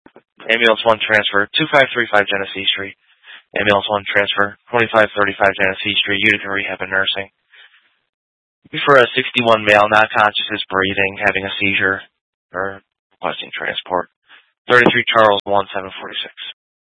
Ambulance 1 transfer, 2535 Genesee Street. Ambulance 1 transfer, 2535 Genesee Street, Utica Rehab and Nursing. For a 61 male, not conscious, breathing, having a seizure, or requesting transport. 33 Charles 1746.